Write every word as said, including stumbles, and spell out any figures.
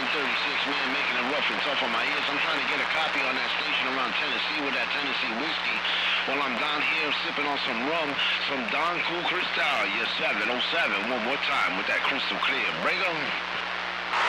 thirty-six, man, making it rough and tough on my ears. I'm trying to get a copy on that station around Tennessee with that Tennessee whiskey. While I'm down here sipping on some rum, some Don Cool Cristal. Yes, seven oh seven, one more time with that crystal clear. Break 'em.